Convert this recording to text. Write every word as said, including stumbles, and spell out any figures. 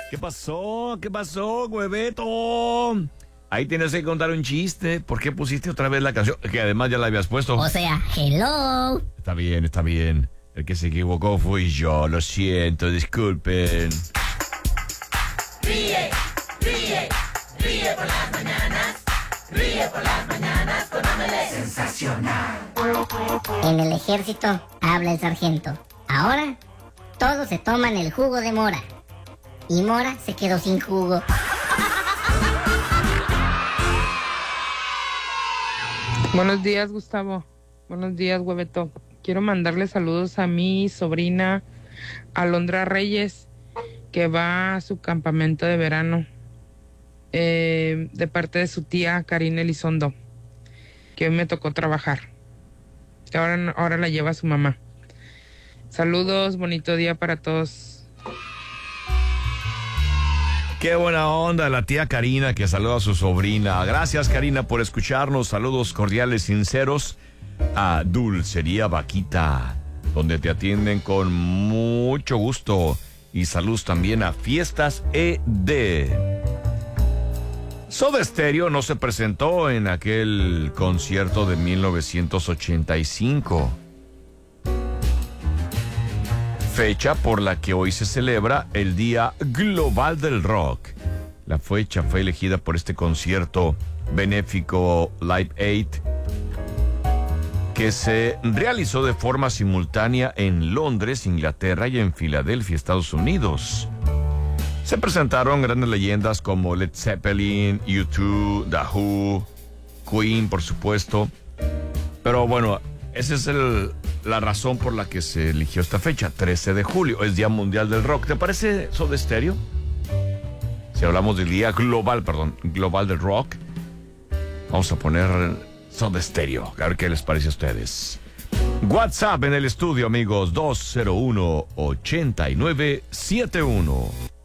¿Qué pasó? ¿Qué pasó, hueveto? Ahí tienes que contar un chiste. ¿Por qué pusiste otra vez la canción? Que además ya la habías puesto. O sea, hello. Está bien, está bien. El que se equivocó fui yo. Lo siento, disculpen. Ríe, ríe, ríe por las mañanas. Ríe por las mañanas con Omelette. Sensacional. En el ejército habla el sargento. Ahora todos se toman el jugo de Mora. Y Mora se quedó sin jugo. Buenos días, Gustavo. Buenos días, hueveto. Quiero mandarle saludos a mi sobrina Alondra Reyes, que va a su campamento de verano, eh, de parte de su tía Karina Elizondo, que hoy me tocó trabajar. Ahora, ahora la lleva su mamá. Saludos, bonito día para todos. Qué buena onda la tía Karina que saluda a su sobrina. Gracias, Karina, por escucharnos. Saludos cordiales, sinceros a Dulcería Vaquita, donde te atienden con mucho gusto. Y saludos también a Fiestas E D. Soda Stereo no se presentó en aquel concierto de mil novecientos ochenta y cinco. Fecha por la que hoy se celebra el Día Global del Rock. La fecha fue elegida por este concierto benéfico Live Aid, que se realizó de forma simultánea en Londres, Inglaterra y en Filadelfia, Estados Unidos. Se presentaron grandes leyendas como Led Zeppelin, U dos, The Who, Queen, por supuesto. Pero bueno, esa es el, la razón por la que se eligió esta fecha, trece de julio, es Día Mundial del Rock. ¿Te parece Soda Stereo? Si hablamos del Día Global, perdón, Global del Rock, vamos a poner Soda Stereo. A ver qué les parece a ustedes. WhatsApp en el estudio, amigos, dos cero uno, ocho nueve siete uno.